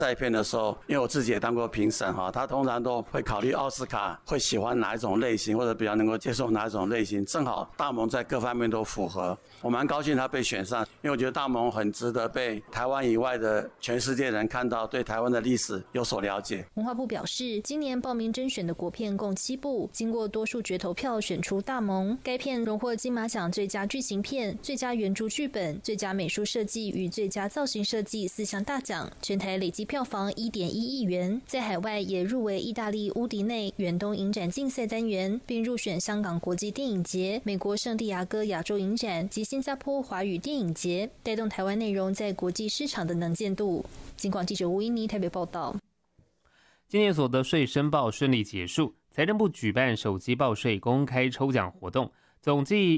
在片的时候，因为我自己也当过评审哈，他通常都会考虑奥斯卡会喜欢哪一种类型，或者比较能够接受哪一种类型。正好大盟在各方面都符合，我蛮高兴他被选上，因为我觉得大盟很值得被台湾以外的全世界人看到，对台湾的历史有所了解。 文化部表示，今年报名甄选的国片共7部，经过多数决投票选出大盟。该片荣获金马奖最佳剧情片、最佳原著剧本、最佳美术设计与最佳造型设计4项大奖，全台累计票房1.1亿元，在海外也入围意大利乌迪内远东影展竞赛单元，并入选香港国际电影节、美国圣地亚哥亚洲影展及新加坡华语电影节，带动台湾内容在国际市场的能见度。警广记者吴依妮台北报道。 今年所得税申报顺利结束，财政部举办手机报税公开抽奖活动，总计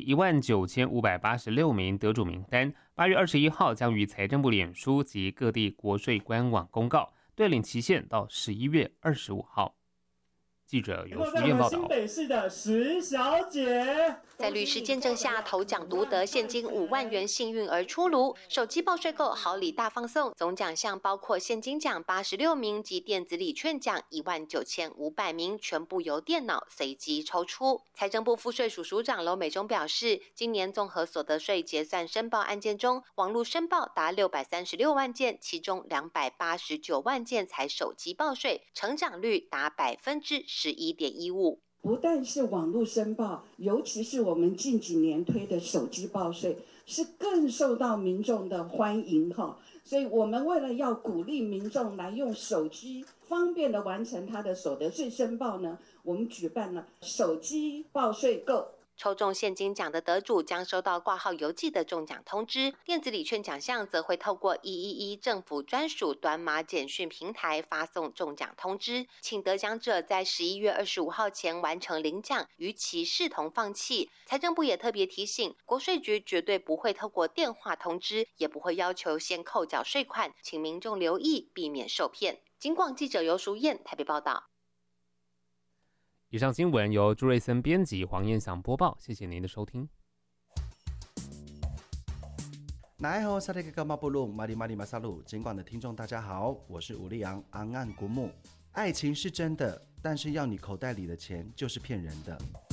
19586名得主名单，8月21号将于财政部脸书及各地国税官网公告，对领期限到11月25号。记者由书燕报道。 新北市的石小姐在律师见证下，头奖独得现金5万元幸运儿出炉，手机报税购好礼大放送，总奖项包括现金奖86名及电子礼券奖19500名，全部由电脑随机抽出。财政部赋税署署长娄美忠表示，今年综合所得税结算申报案件中，网络申报达636万件，其中289万件才手机报税，成长率达11.15%。 不但是网络申报，尤其是我们近几年推的手机报税，是更受到民众的欢迎哈。所以我们为了要鼓励民众来用手机方便的完成他的所得税申报呢，我们举办了手机报税购。 抽中现金奖的得主将收到挂号邮寄的中奖通知，电子礼券奖项则会透过111政府专属短码简讯平台发送中奖通知，请得奖者在11月25号前完成领奖，逾期视同放弃。财政部也特别提醒，国税局绝对不会透过电话通知，也不会要求先扣缴税款，请民众留意，避免受骗。警广记者尤淑燕台北报道。 以上新闻由朱瑞森编辑，黄彦祥播报。谢谢您的收听。 奈何萨利格马布鲁马里马里马萨鲁，尽管的听众大家好，我是吴立阳昂岸古木。爱情是真的，但是要你口袋里的钱就是骗人的。